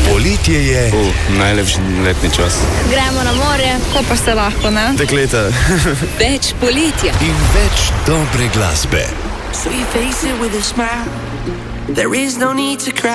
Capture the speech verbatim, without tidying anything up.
Poletje je uh, najlepši letni čas. Gremo na morje, ko pa se lahko, ne? Dekleta. Več poletja in več dobre glasbe. So you face it with a smile. There is no need to cry.